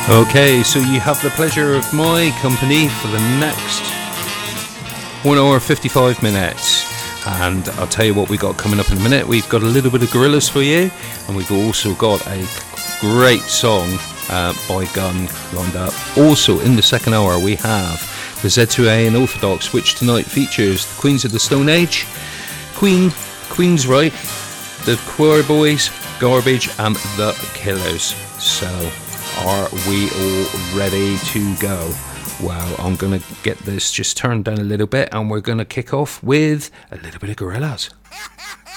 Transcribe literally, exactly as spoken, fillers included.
Okay, so you have the pleasure of my company for the next one hour fifty-five minutes. And I'll tell you what we got coming up in a minute. We've got a little bit of Gorillaz for you, and we've also got a great song uh, by Gun lined up. Also, in the second hour, we have the Z two A and Orthodox, which tonight features the Queens of the Stone Age, Queen, Queensryche, the Queerboys, Garbage, and the Killers. So, are we all ready to go? Well, I'm going to get this just turned down a little bit, and we're going to kick off with a little bit of Gorillaz.